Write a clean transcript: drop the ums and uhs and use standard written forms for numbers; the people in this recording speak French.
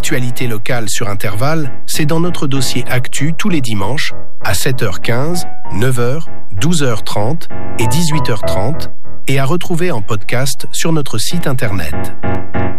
l'actualité locale sur Intervalle, c'est dans notre dossier Actu tous les dimanches à 7h15, 9h, 12h30 et 18h30 et à retrouver en podcast sur notre site internet.